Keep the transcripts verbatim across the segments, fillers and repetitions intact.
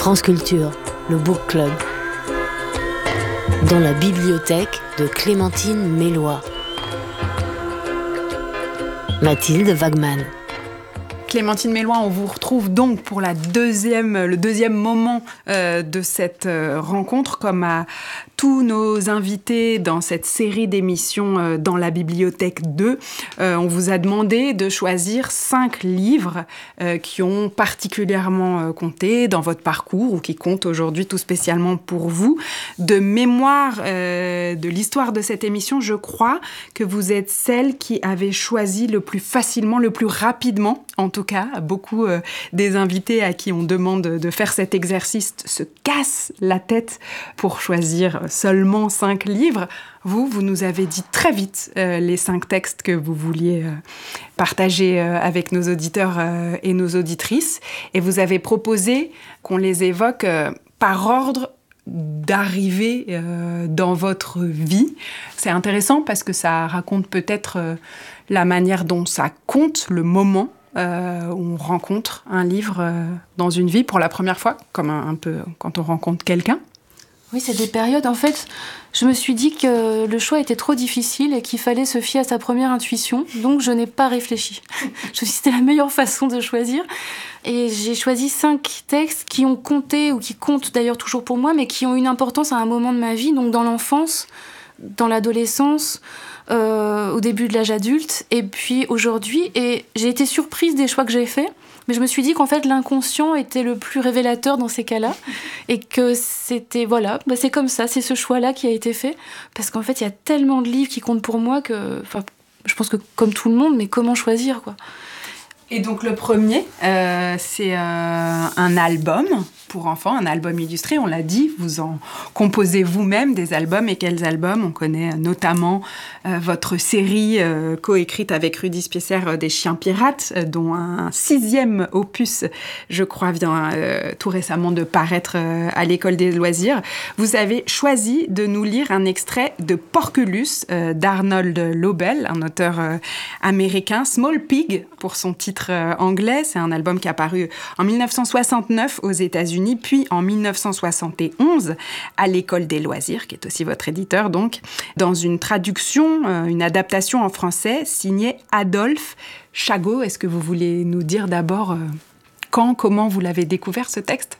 France Culture, le Book Club, dans la bibliothèque de Clémentine Mélois. Mathilde Wagman. Clémentine Mélois, on vous retrouve donc pour la deuxième, le deuxième moment euh, de cette euh, rencontre, comme à tous nos invités dans cette série d'émissions euh, dans la bibliothèque deux. Euh, on vous a demandé de choisir cinq livres euh, qui ont particulièrement euh, compté dans votre parcours ou qui comptent aujourd'hui tout spécialement pour vous. De mémoire euh, de l'histoire de cette émission, je crois que vous êtes celle qui avait choisi le plus facilement, le plus rapidement, en tout cas, beaucoup euh, des invités à qui on demande de faire cet exercice se cassent la tête pour choisir seulement cinq livres. Vous, vous nous avez dit très vite euh, les cinq textes que vous vouliez euh, partager euh, avec nos auditeurs euh, et nos auditrices. Et vous avez proposé qu'on les évoque euh, par ordre d'arrivée euh, dans votre vie. C'est intéressant parce que ça raconte peut-être euh, la manière dont ça compte, le moment Euh, où on rencontre un livre euh, dans une vie pour la première fois, comme un, un peu quand on rencontre quelqu'un. Oui, c'est des périodes. En fait, je me suis dit que le choix était trop difficile et qu'il fallait se fier à sa première intuition, donc je n'ai pas réfléchi. Je me suis dit que c'était la meilleure façon de choisir. Et j'ai choisi cinq textes qui ont compté, ou qui comptent d'ailleurs toujours pour moi, mais qui ont une importance à un moment de ma vie, donc dans l'enfance, dans l'adolescence, Euh, au début de l'âge adulte, et puis aujourd'hui. Et j'ai été surprise des choix que j'ai faits, mais je me suis dit qu'en fait l'inconscient était le plus révélateur dans ces cas-là, et que c'était, voilà, bah c'est comme ça, c'est ce choix-là qui a été fait, parce qu'en fait il y a tellement de livres qui comptent pour moi que, enfin, je pense que comme tout le monde, mais comment choisir, quoi. Et donc le premier, euh, c'est euh, un album pour enfants, un album illustré, on l'a dit, vous en composez vous-même des albums. Et quels albums? On connaît notamment euh, votre série euh, coécrite avec Rudy Spiesser euh, des Chiens Pirates, euh, dont un sixième opus, je crois, vient euh, tout récemment de paraître euh, à l'École des loisirs. Vous avez choisi de nous lire un extrait de Porculus euh, d'Arnold Lobel, un auteur euh, américain, Small Pig pour son titre euh, anglais. C'est un album qui est apparu en dix-neuf cent soixante-neuf aux États-Unis, puis en dix-neuf cent soixante et onze à l'École des loisirs, qui est aussi votre éditeur, donc, dans une traduction, euh, une adaptation en français signée Adolphe Chagot. Est-ce que vous voulez nous dire d'abord euh, quand, comment vous l'avez découvert, ce texte?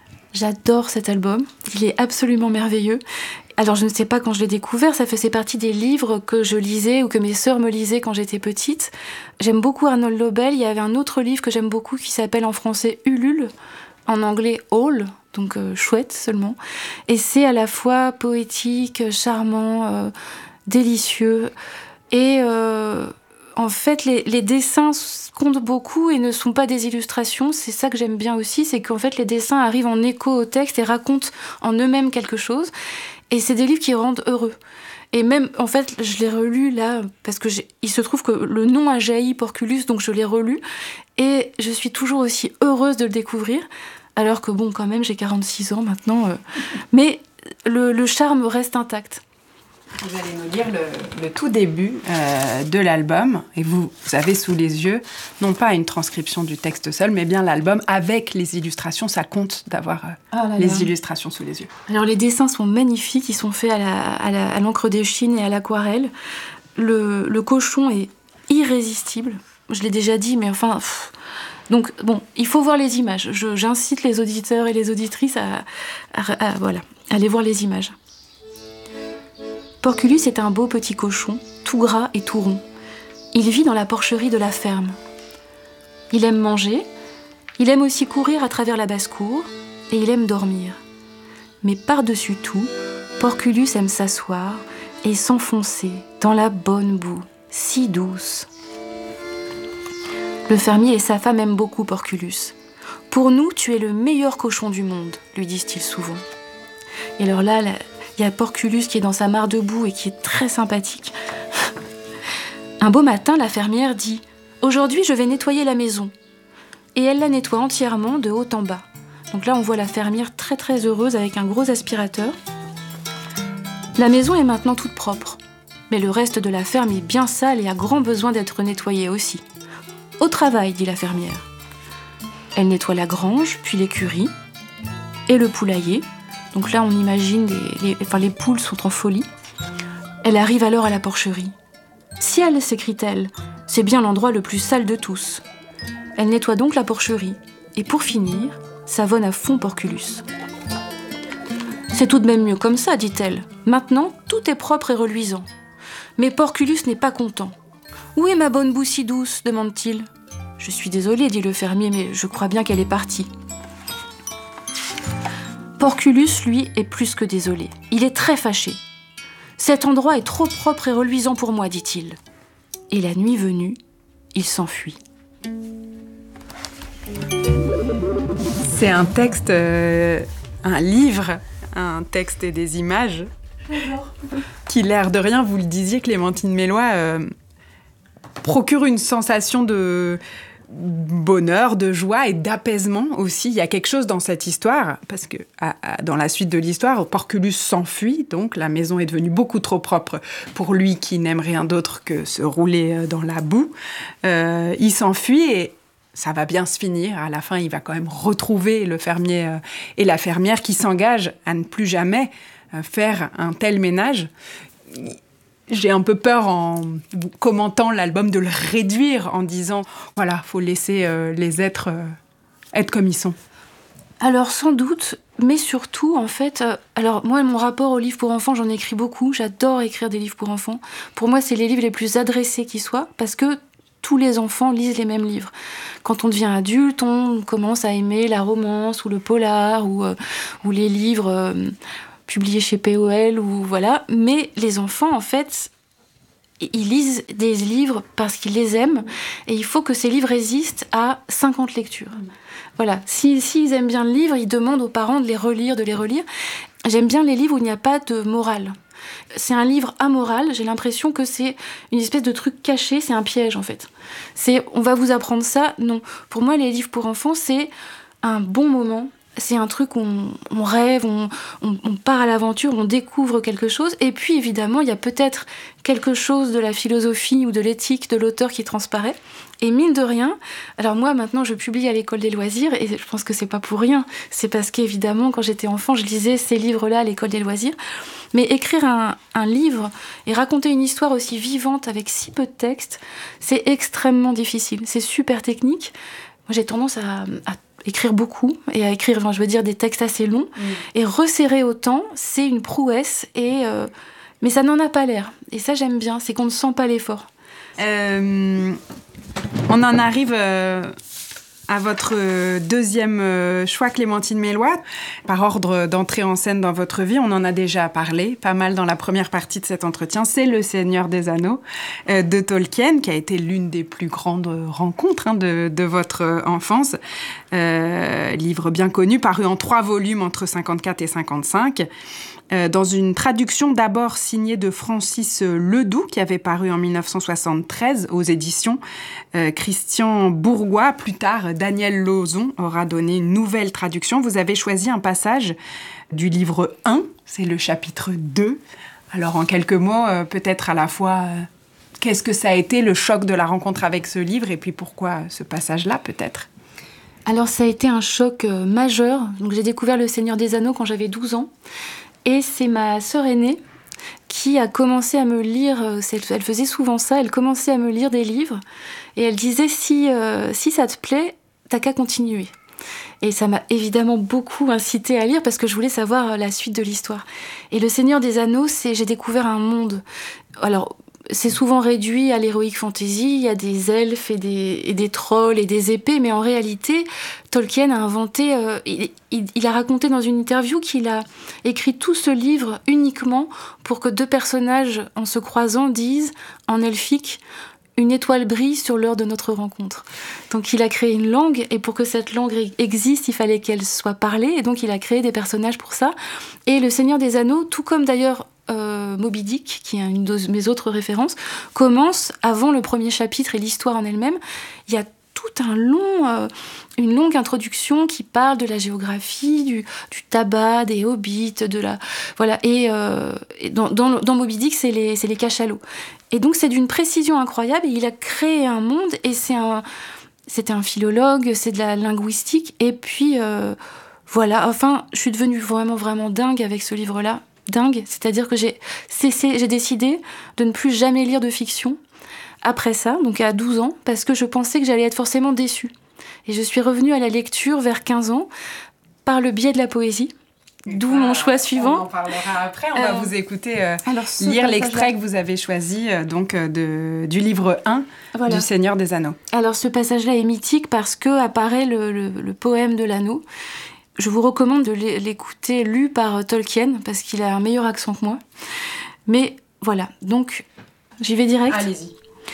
J'adore cet album, il est absolument merveilleux. Alors je ne sais pas quand je l'ai découvert, ça faisait partie des livres que je lisais ou que mes sœurs me lisaient quand j'étais petite. J'aime beaucoup Arnold Lobel, il y avait un autre livre que j'aime beaucoup qui s'appelle en français Ulule, en anglais All, donc euh, chouette seulement. Et c'est à la fois poétique, charmant, euh, délicieux. Et euh, en fait, les, les dessins comptent beaucoup et ne sont pas des illustrations. C'est ça que j'aime bien aussi, c'est qu'en fait, les dessins arrivent en écho au texte et racontent en eux-mêmes quelque chose. Et c'est des livres qui rendent heureux. Et même, en fait, je l'ai relu là, parce que j'ai... il se trouve que le nom a jailli, Porculus, donc je l'ai relu. Et je suis toujours aussi heureuse de le découvrir. Alors que bon, quand même, j'ai quarante-six ans maintenant. Euh... Mais le, le charme reste intact. Vous allez nous lire le, le tout début euh, de l'album. Et vous, vous avez sous les yeux, non pas une transcription du texte seul, mais bien l'album avec les illustrations. Ça compte d'avoir euh, oh là les là. illustrations sous les yeux. Alors, les dessins sont magnifiques. Ils sont faits à, la, à, la, à l'encre de Chine et à l'aquarelle. Le, le cochon est irrésistible. Je l'ai déjà dit, mais enfin... Pff. Donc, bon, il faut voir les images. Je, j'incite les auditeurs et les auditrices à, à, à, voilà, à aller voir les images. Porculus est un beau petit cochon, tout gras et tout rond. Il vit dans la porcherie de la ferme. Il aime manger, il aime aussi courir à travers la basse-cour, et il aime dormir. Mais par-dessus tout, Porculus aime s'asseoir et s'enfoncer dans la bonne boue, si douce. Le fermier et sa femme aiment beaucoup Porculus. « Pour nous, tu es le meilleur cochon du monde », lui disent-ils souvent. Et alors là, il y a Porculus qui est dans sa mare de boue et qui est très sympathique. Un beau matin, la fermière dit « Aujourd'hui, je vais nettoyer la maison ». Et elle la nettoie entièrement de haut en bas. Donc là, on voit la fermière très très heureuse avec un gros aspirateur. La maison est maintenant toute propre. Mais le reste de la ferme est bien sale et a grand besoin d'être nettoyé aussi. « Au travail », dit la fermière. Elle nettoie la grange, puis l'écurie. et le poulailler. Donc là, on imagine, les, les, enfin, les poules sont en folie. Elle arrive alors à la porcherie. « Ciel !» s'écrie-t-elle, « c'est bien l'endroit le plus sale de tous. » Elle nettoie donc la porcherie. Et pour finir, savonne à fond Porculus. « C'est tout de même mieux comme ça, dit-elle. Maintenant, tout est propre et reluisant. » Mais Porculus n'est pas content. « Où est ma bonne boue si douce ?» demande-t-il. « Je suis désolé, dit le fermier, mais je crois bien qu'elle est partie. » Porculus, lui, est plus que désolé. Il est très fâché. « Cet endroit est trop propre et reluisant pour moi, dit-il. » Et la nuit venue, il s'enfuit. C'est un texte, euh, un livre, un texte et des images qui, l'air de rien, vous le disiez, Clémentine Melloy, euh, procure une sensation de bonheur, de joie et d'apaisement aussi. Il y a quelque chose dans cette histoire, parce que à, à, dans la suite de l'histoire, Porculus s'enfuit, donc la maison est devenue beaucoup trop propre pour lui qui n'aime rien d'autre que se rouler dans la boue. Euh, il s'enfuit et ça va bien se finir. À la fin, il va quand même retrouver le fermier euh, et la fermière qui s'engagent à ne plus jamais euh, faire un tel ménage. J'ai un peu peur, en commentant l'album, de le réduire en disant « Voilà, il faut laisser euh, les êtres euh, être comme ils sont ». Alors, sans doute, mais surtout, en fait... Euh, alors, moi, mon rapport aux livres pour enfants, j'en écris beaucoup. J'adore écrire des livres pour enfants. Pour moi, c'est les livres les plus adressés qui soient, parce que tous les enfants lisent les mêmes livres. Quand on devient adulte, on commence à aimer la romance, ou le polar, ou, euh, ou les livres... Euh, publiés chez P O L, ou voilà. Mais les enfants, en fait, ils lisent des livres parce qu'ils les aiment, et il faut que ces livres résistent à cinquante lectures. Voilà. S'ils si, si aiment bien le livre, ils demandent aux parents de les relire, de les relire. J'aime bien les livres où il n'y a pas de morale. C'est un livre amoral, j'ai l'impression que c'est une espèce de truc caché, c'est un piège, en fait. C'est, on va vous apprendre ça. Non. Pour moi, les livres pour enfants, c'est un bon moment. C'est un truc où on, on rêve, on, on, on part à l'aventure, on découvre quelque chose. Et puis, évidemment, il y a peut-être quelque chose de la philosophie ou de l'éthique de l'auteur qui transparaît. Et mine de rien, alors moi, maintenant, je publie à l'École des loisirs, et je pense que c'est pas pour rien. C'est parce qu'évidemment, quand j'étais enfant, je lisais ces livres-là à l'École des loisirs. Mais écrire un, un livre et raconter une histoire aussi vivante avec si peu de texte, c'est extrêmement difficile. C'est super technique. Moi, j'ai tendance à... à écrire beaucoup, et à écrire, enfin, je veux dire, des textes assez longs, mmh. et resserrer autant, c'est une prouesse, et, euh, mais ça n'en a pas l'air. Et ça, j'aime bien, c'est qu'on ne sent pas l'effort. Euh, on en arrive euh, à votre deuxième choix, Clémentine Melloy. Par ordre d'entrée en scène dans votre vie, on en a déjà parlé, pas mal dans la première partie de cet entretien, c'est Le Seigneur des Anneaux euh, de Tolkien, qui a été l'une des plus grandes rencontres hein, de, de votre enfance. Euh, livre bien connu, paru en trois volumes entre cinquante-quatre et cinquante-cinq, euh, dans une traduction d'abord signée de Francis Ledoux, qui avait paru en dix-neuf cent soixante-treize aux éditions euh, Christian Bourgois. Plus tard, Daniel Lauzon aura donné une nouvelle traduction. Vous avez choisi un passage du livre un, c'est le chapitre deux. Alors, en quelques mots, euh, peut-être à la fois, euh, qu'est-ce que ça a été le choc de la rencontre avec ce livre, et puis pourquoi ce passage-là, peut-être ? Alors, ça a été un choc euh, majeur. Donc, j'ai découvert Le Seigneur des Anneaux quand j'avais douze ans. Et c'est ma sœur aînée qui a commencé à me lire, euh, elle faisait souvent ça, elle commençait à me lire des livres. Et elle disait, si, euh, si ça te plaît, t'as qu'à continuer. Et ça m'a évidemment beaucoup incitée à lire parce que je voulais savoir la suite de l'histoire. Et Le Seigneur des Anneaux, c'est, j'ai découvert un monde. Alors, c'est souvent réduit à l'héroïque fantasy, il y a des elfes et des, et des trolls et des épées, mais en réalité, Tolkien a inventé, euh, il, il, il a raconté dans une interview qu'il a écrit tout ce livre uniquement pour que deux personnages, en se croisant, disent, en elfique, une étoile brille sur l'heure de notre rencontre. Donc il a créé une langue, et pour que cette langue existe, il fallait qu'elle soit parlée, et donc il a créé des personnages pour ça. Et Le Seigneur des Anneaux, tout comme d'ailleurs euh, Moby Dick, qui est une de mes autres références, commence avant le premier chapitre et l'histoire en elle-même. Il y a tout un long, euh, une longue introduction qui parle de la géographie, du, du tabac, des hobbits, de la voilà. Et, euh, et dans, dans, dans Moby Dick, c'est les, c'est les cachalots. Et donc c'est d'une précision incroyable. Et il a créé un monde. Et c'est un, c'était un philologue, c'est de la linguistique. Et puis, euh, Voilà, enfin, je suis devenue vraiment, vraiment dingue avec ce livre-là. Dingue, c'est-à-dire que j'ai cessé, j'ai décidé de ne plus jamais lire de fiction après ça, donc à douze ans, parce que je pensais que j'allais être forcément déçue. Et je suis revenue à la lecture vers quinze ans, par le biais de la poésie, d'où ah, mon choix suivant. On en parlera après, on euh, va vous écouter euh, alors, lire l'extrait que vous avez choisi euh, donc, euh, de, du livre un voilà. du Seigneur des Anneaux. Alors ce passage-là est mythique parce que apparaît le, le, le poème de l'anneau. Je vous recommande de l'écouter lu par Tolkien, parce qu'il a un meilleur accent que moi. Mais voilà, donc j'y vais direct. Allez-y.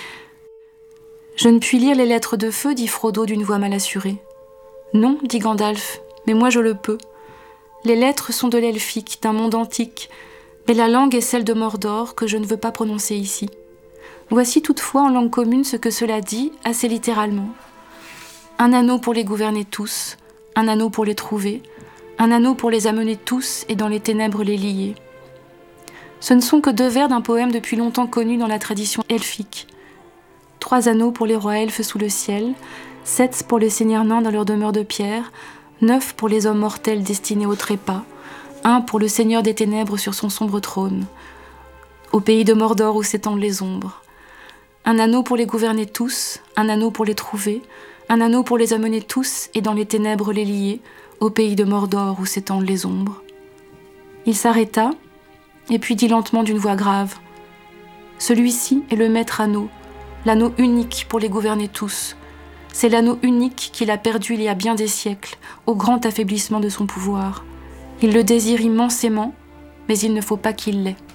Je ne puis lire les lettres de feu, dit Frodo d'une voix mal assurée. Non, dit Gandalf, mais moi je le peux. Les lettres sont de l'elfique, d'un monde antique, mais la langue est celle de Mordor que je ne veux pas prononcer ici. Voici toutefois en langue commune ce que cela dit, assez littéralement. Un anneau pour les gouverner tous, un anneau pour les trouver, un anneau pour les amener tous et dans les ténèbres les lier. Ce ne sont que deux vers d'un poème depuis longtemps connu dans la tradition elfique. Trois anneaux pour les rois elfes sous le ciel, sept pour les seigneurs nains dans leur demeure de pierre, neuf pour les hommes mortels destinés au trépas, un pour le seigneur des ténèbres sur son sombre trône, au pays de Mordor où s'étendent les ombres. Un anneau pour les gouverner tous, un anneau pour les trouver, un anneau pour les amener tous et dans les ténèbres les lier, au pays de Mordor où s'étendent les ombres. Il s'arrêta, et puis dit lentement d'une voix grave. Celui-ci est le maître anneau, l'anneau unique pour les gouverner tous. C'est l'anneau unique qu'il a perdu il y a bien des siècles, au grand affaiblissement de son pouvoir. Il le désire immensément, mais il ne faut pas qu'il l'ait.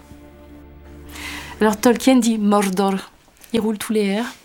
Alors Tolkien dit Mordor, il roule tous les airs.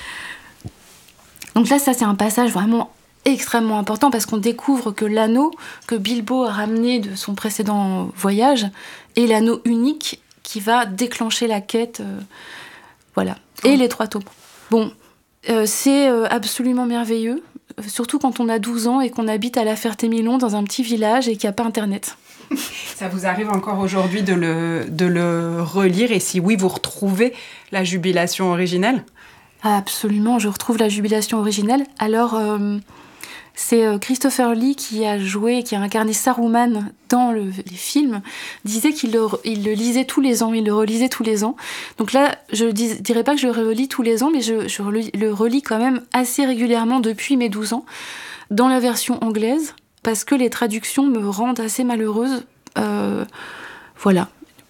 Donc là, ça c'est un passage vraiment extrêmement important parce qu'on découvre que l'anneau que Bilbo a ramené de son précédent voyage est l'anneau unique qui va déclencher la quête. Euh, voilà. Et les trois tomes. Bon, euh, c'est euh, absolument merveilleux, surtout quand on a douze ans et qu'on habite à La Ferté-Milon dans un petit village et qu'il n'y a pas Internet. Ça vous arrive encore aujourd'hui de le, de le relire et si oui, vous retrouvez la jubilation originelle ? Absolument, je retrouve la jubilation originelle. Alors, euh, c'est Christopher Lee qui a joué, qui a incarné Saruman dans le, les films, disait qu'il le, il le lisait tous les ans, il le relisait tous les ans. Donc là, je ne dis, dirais pas que je le relis tous les ans, mais je, je relis, le relis quand même assez régulièrement depuis mes douze ans, dans la version anglaise, parce que les traductions me rendent assez malheureuse. Euh, voilà.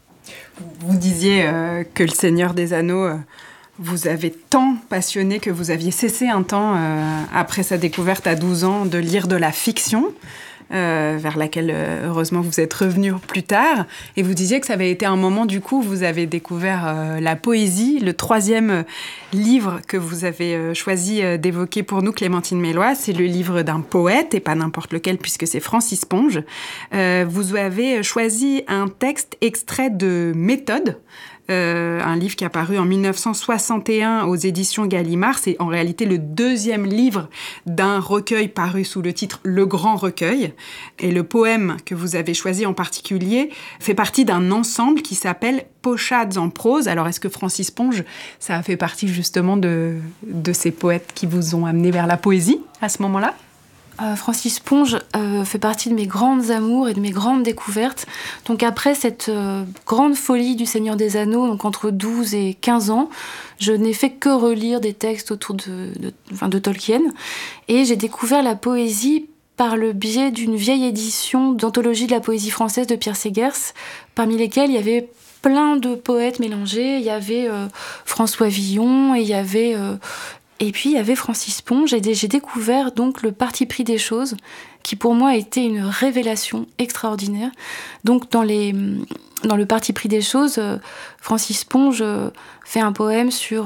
Vous disiez euh, que Le Seigneur des Anneaux... Euh... Vous avez tant passionné que vous aviez cessé un temps, euh, après sa découverte à douze ans, de lire de la fiction, euh, vers laquelle, euh, heureusement, vous êtes revenu plus tard. Et vous disiez que ça avait été un moment, du coup, où vous avez découvert euh, la poésie. Le troisième livre que vous avez euh, choisi euh, d'évoquer pour nous, Clémentine Mélois, c'est le livre d'un poète, et pas n'importe lequel, puisque c'est Francis Ponge. Euh, vous avez choisi un texte extrait de Méthode, Euh, un livre qui est apparu en dix-neuf cent soixante et un aux éditions Gallimard. C'est en réalité le deuxième livre d'un recueil paru sous le titre Le Grand Recueil. Et le poème que vous avez choisi en particulier fait partie d'un ensemble qui s'appelle Pochades en prose. Alors, est-ce que Francis Ponge, ça a fait partie justement de, de ces poètes qui vous ont amené vers la poésie à ce moment-là ? Euh, Francis Ponge euh, fait partie de mes grandes amours et de mes grandes découvertes. Donc après cette euh, grande folie du Seigneur des Anneaux, donc entre douze et quinze ans, je n'ai fait que relire des textes autour de, de, enfin de Tolkien. Et j'ai découvert la poésie par le biais d'une vieille édition d'anthologie de la poésie française de Pierre Segers, parmi lesquelles il y avait plein de poètes mélangés. Il y avait euh, François Villon et il y avait... Euh, Et puis, il y avait Francis Ponge, et j'ai découvert donc le parti pris des choses, qui pour moi a été une révélation extraordinaire. Donc, dans, les, dans le parti pris des choses, Francis Ponge fait un poème sur,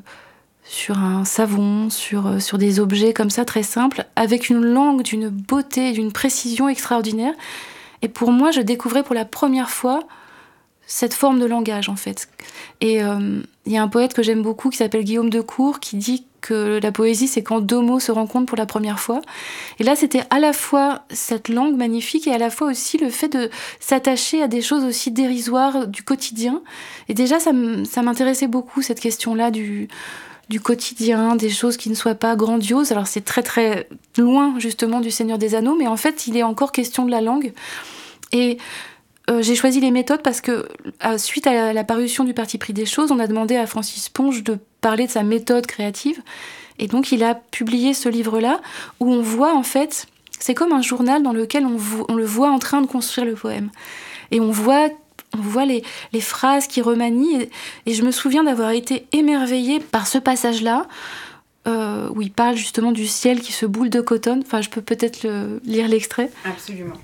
sur un savon, sur, sur des objets comme ça, très simples, avec une langue d'une beauté, d'une précision extraordinaire. Et pour moi, je découvrais pour la première fois cette forme de langage, en fait. Et euh, il y a un poète que j'aime beaucoup qui s'appelle Guillaume Decour qui dit que la poésie, c'est quand deux mots se rencontrent pour la première fois. Et là, c'était à la fois cette langue magnifique et à la fois aussi le fait de s'attacher à des choses aussi dérisoires du quotidien. Et déjà, ça m'intéressait beaucoup, cette question-là du, du quotidien, des choses qui ne soient pas grandioses. Alors c'est très très loin justement du Seigneur des Anneaux, mais en fait il est encore question de la langue. Et euh, j'ai choisi les méthodes parce que à, suite à la, la parution du Parti pris des choses, on a demandé à Francis Ponge de parler de sa méthode créative. Et donc il a publié ce livre-là où on voit en fait, c'est comme un journal dans lequel on, vo- on le voit en train de construire le poème. Et on voit On voit les, les phrases qui remanient. Et, et je me souviens d'avoir été émerveillée par ce passage-là, euh, où il parle justement du ciel qui se boule de coton. Enfin, je peux peut-être le, lire l'extrait. Absolument.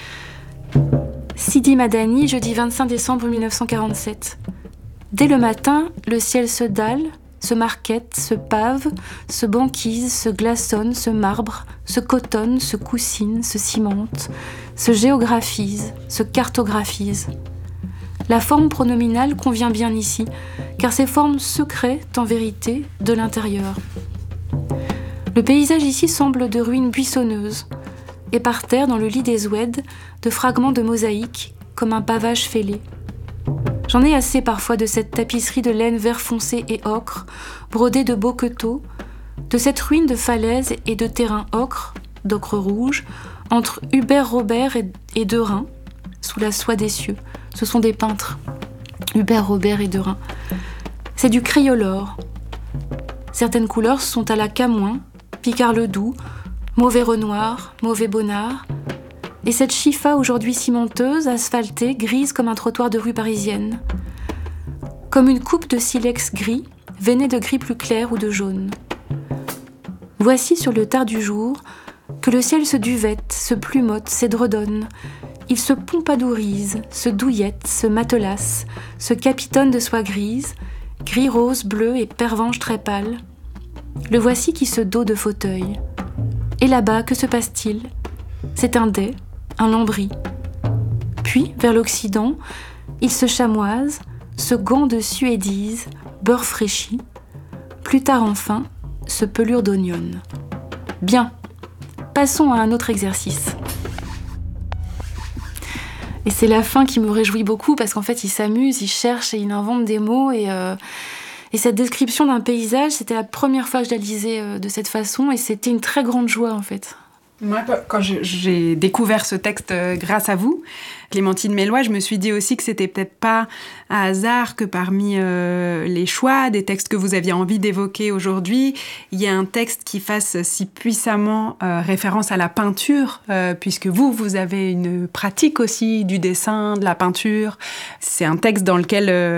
Sidi Madani, jeudi vingt-cinq décembre mille neuf cent quarante-sept. Dès le matin, le ciel se dalle, se marquette, se pave, se banquise, se glaçonne, se marbre, se cotonne, se coussine, se cimente, se géographise, se cartographise. La forme pronominale convient bien ici, car ces formes se créent, en vérité, de l'intérieur. Le paysage ici semble de ruines buissonneuses, et par terre, dans le lit des oueds, de fragments de mosaïque, comme un pavage fêlé. J'en ai assez parfois de cette tapisserie de laine vert foncé et ocre, brodée de beaux queteaux, de cette ruine de falaises et de terrain ocre, d'ocre rouge, entre Hubert Robert et, et Derain, sous la soie des cieux. Ce sont des peintres, Hubert Robert et Derain. C'est du crayolar. Certaines couleurs sont à la Camoin, Picard-le-Doux, mauvais Renoir, mauvais Bonnard. Et cette chifa aujourd'hui cimenteuse, asphaltée, grise comme un trottoir de rue parisienne. Comme une coupe de silex gris, veinée de gris plus clair ou de jaune. Voici sur le tard du jour que le ciel se duvette, se plumote, s'édredonne. Il se pompadourise, se douillette, se matelasse, se capitonne de soie grise, gris rose, bleu et pervenche très pâle. Le voici qui se dos de fauteuil. Et là-bas, que se passe-t-il ? C'est un dais, un lambris. Puis, vers l'Occident, il se chamoise, se gant de suédise, beurre fraîchi. Plus tard enfin, se pelure d'oignon. Bien, passons à un autre exercice. Et c'est la fin qui me réjouit beaucoup parce qu'en fait, il s'amuse, il cherche et il invente des mots. Et, euh, et cette description d'un paysage, c'était la première fois que je la lisais euh, de cette façon et c'était une très grande joie en fait. Moi, quand je, j'ai découvert ce texte euh, grâce à vous, Clémentine Mélois, je me suis dit aussi que c'était peut-être pas un hasard que parmi euh, les choix des textes que vous aviez envie d'évoquer aujourd'hui, il y a un texte qui fasse si puissamment euh, référence à la peinture, euh, puisque vous, vous avez une pratique aussi du dessin, de la peinture. C'est un texte dans lequel... Euh,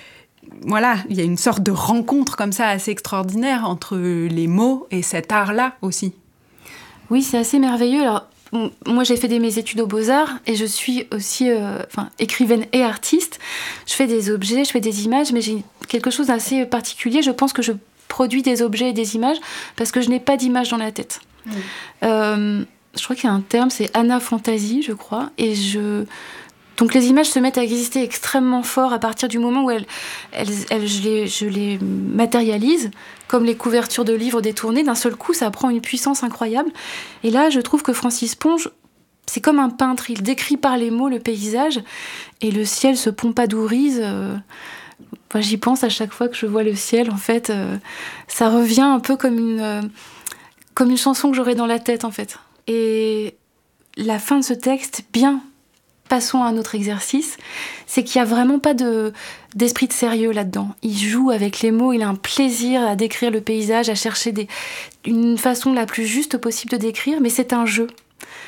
Voilà, il y a une sorte de rencontre comme ça assez extraordinaire entre les mots et cet art-là aussi. Oui, c'est assez merveilleux. Alors, moi, j'ai fait des, mes études aux Beaux-Arts et je suis aussi euh, enfin, écrivaine et artiste. Je fais des objets, je fais des images, mais j'ai quelque chose d'assez particulier. Je pense que je produis des objets et des images parce que je n'ai pas d'image dans la tête. Mmh. Euh, je crois qu'il y a un terme, c'est anaphantasie, je crois. Et je... Donc les images se mettent à exister extrêmement fort à partir du moment où elles, elles, elles, je, les, je les matérialise, comme les couvertures de livres détournées. D'un seul coup, ça prend une puissance incroyable. Et là, je trouve que Francis Ponge, c'est comme un peintre. Il décrit par les mots le paysage et le ciel se pompadourise. Euh, moi, j'y pense à chaque fois que je vois le ciel. En fait, euh, ça revient un peu comme une, euh, comme une chanson que j'aurais dans la tête, en fait. Et la fin de ce texte, bien... Passons à un autre exercice, c'est qu'il n'y a vraiment pas de, d'esprit de sérieux là-dedans. Il joue avec les mots, il a un plaisir à décrire le paysage, à chercher des, une façon la plus juste possible de décrire, mais c'est un jeu.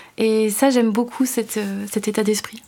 Et ça, j'aime beaucoup cette, cet état d'esprit.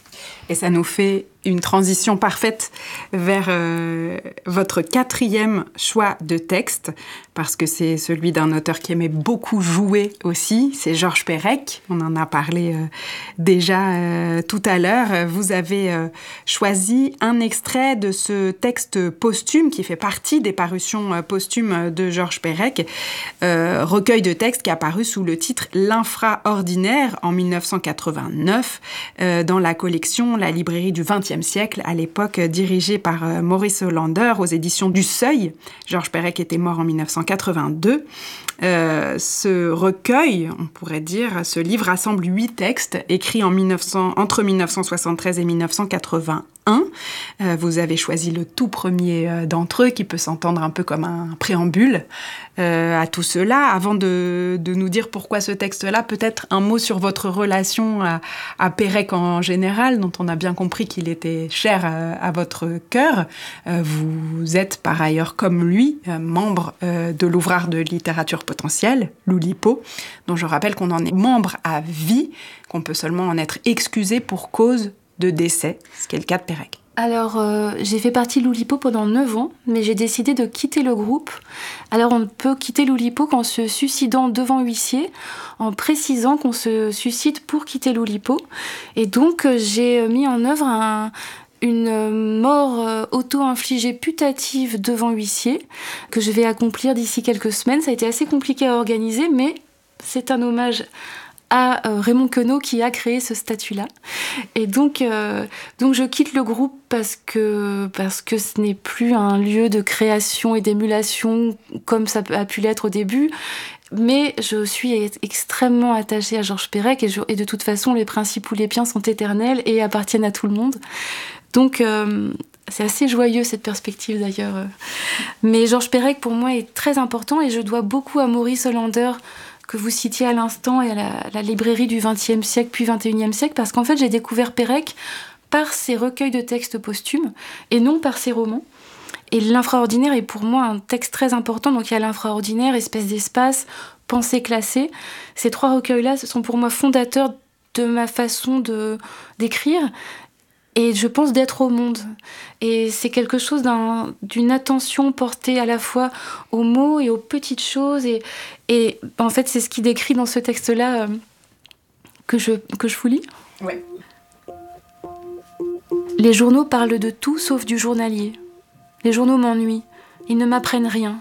Et ça nous fait une transition parfaite vers euh, votre quatrième choix de texte, parce que c'est celui d'un auteur qui aimait beaucoup jouer aussi, c'est Georges Perec. On en a parlé euh, déjà euh, tout à l'heure. Vous avez euh, choisi un extrait de ce texte posthume qui fait partie des parutions euh, posthumes de Georges Perec, euh, recueil de textes qui a paru sous le titre L'Infraordinaire en dix-neuf cent quatre-vingt-neuf euh, dans la collection La librairie du vingtième siècle, à l'époque dirigée par euh, Maurice Hollander aux éditions du Seuil. Georges Perec était mort en dix-neuf cent quatre-vingt-deux. Euh, ce recueil, on pourrait dire, ce livre rassemble huit textes écrits en mille neuf cents, entre mille neuf cent soixante-treize et mille neuf cent quatre-vingt-un. Euh, vous avez choisi le tout premier euh, d'entre eux, qui peut s'entendre un peu comme un préambule euh, à tout cela. Avant de, de nous dire pourquoi ce texte-là, peut-être un mot sur votre relation à, à Pérec en général, dont on a bien compris qu'il était cher à, à votre cœur. Euh, vous êtes par ailleurs, comme lui, euh, membre euh, de l'Ouvrard de littérature potentielle, l'Oulipo, dont je rappelle qu'on en est membre à vie, qu'on peut seulement en être excusé pour cause de décès, ce qui est le cas de Pérec. Alors, euh, j'ai fait partie de l'Oulipo pendant neuf ans, mais j'ai décidé de quitter le groupe. Alors, on peut quitter l'Oulipo qu'en se suicidant devant huissier, en précisant qu'on se suicide pour quitter l'Oulipo. Et donc, euh, j'ai mis en œuvre un... une mort euh, auto-infligée putative devant huissier que je vais accomplir d'ici quelques semaines. Ça a été assez compliqué à organiser, mais c'est un hommage à euh, Raymond Queneau qui a créé ce statut-là. Et donc, euh, donc je quitte le groupe parce que, parce que ce n'est plus un lieu de création et d'émulation comme ça a pu l'être au début. Mais je suis extrêmement attachée à Georges Perec et, je, et de toute façon, les principes oulépiens sont éternels et appartiennent à tout le monde. Donc, euh, c'est assez joyeux cette perspective d'ailleurs. Mais Georges Perec, pour moi, est très important et je dois beaucoup à Maurice Hollander, que vous citiez à l'instant, et à la, la librairie du vingtième siècle puis vingt et unième siècle, parce qu'en fait, j'ai découvert Perec par ses recueils de textes posthumes et non par ses romans. Et l'infraordinaire est pour moi un texte très important. Donc il y a l'infraordinaire, espèce d'espace, pensée classée. Ces trois recueils-là, ce sont pour moi fondateurs de ma façon de, d'écrire et je pense d'être au monde. Et c'est quelque chose d'un, d'une attention portée à la fois aux mots et aux petites choses. Et, et en fait, c'est ce qui décrit dans ce texte-là euh, que, je, que je vous lis. Ouais. Les journaux parlent de tout sauf du journalier. Les journaux m'ennuient, ils ne m'apprennent rien.